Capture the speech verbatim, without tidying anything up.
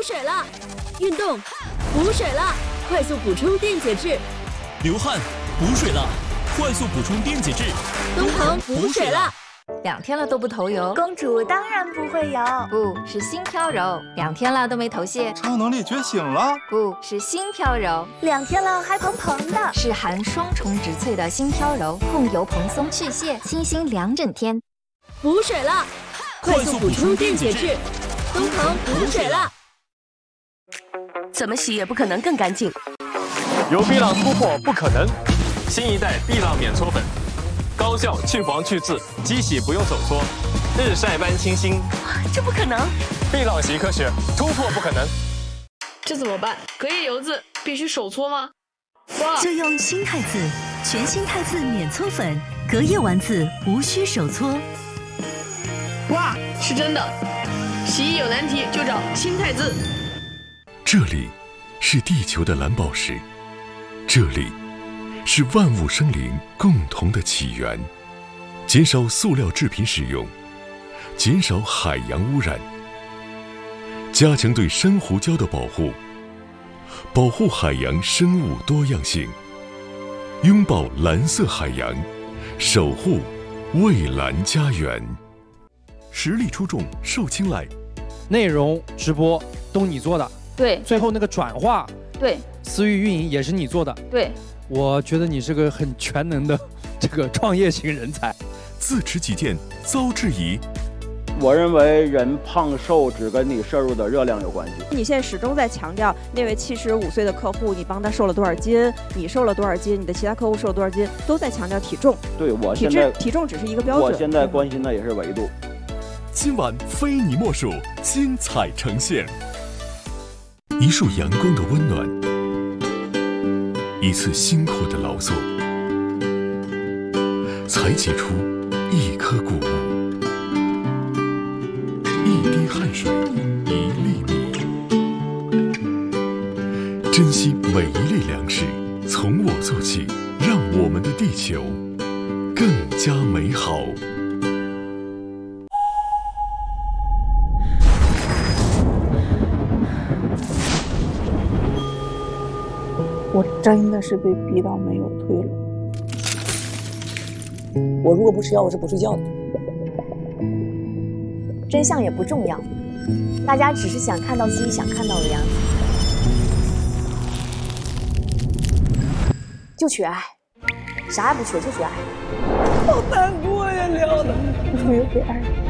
水了，运动补水了，快速补充电解质。 流汗补水了，快速补充电解质。 东鹏补水了。 两天了都不头油， 公主当然不会油， 不是心飘柔。两天了都没头屑， 超能力觉醒了， 不是心飘柔。 两天了还蓬蓬的， 是含双重植萃的心飘柔，控油蓬松去屑，清新两整天。 补水了，快速补充电解质。东鹏补水了。 怎么洗也不可能更干净。 有碧浪突破不可能，新一代碧浪免搓粉。高效去黄去渍，机洗不用手搓，日晒般清新。 这不可能！ 碧浪洗科学，突破不可能。 这怎么办？隔夜油渍必须手搓吗？哇！ 就用新汰渍，全新汰渍免搓粉，隔夜完渍无需手搓。 哇，是真的！洗衣有难题就找新汰渍。 这里是地球的蓝宝石，这里是万物生灵共同的起源，减少塑料制品使用，减少海洋污染，加强对珊瑚礁的保护，保护海洋生物多样性，拥抱蓝色海洋，守护蔚蓝家园。实力出众，受青睐， 内容直播都你做的， 对， 最后那个转化， 对， 私域运营也是你做的， 对。 我觉得你是个很全能的这个创业型人才。 自持己见，遭质疑。 我认为人胖瘦只跟你摄入的热量有关系。 你现在始终在强调那位七十五岁的客户，你帮他瘦了多少斤，你瘦了多少斤，你的其他客户瘦了多少斤，都在强调体重。 对，我现在体重只是一个标准。 我现在关心的也是维度。 今晚非你莫属，精彩呈现。一束阳光的温暖，一次辛苦的劳作，才结出一颗谷物，一滴汗水，一粒米。珍惜每一粒粮食，从我做起，让我们的地球更加美好。 我真的是被逼到没有退路。 我如果不吃药，我是不睡觉的。 真相也不重要，大家只是想看到自己想看到的样子。就缺爱，啥也不缺，就缺爱。 好难过呀，聊的，我没有被爱。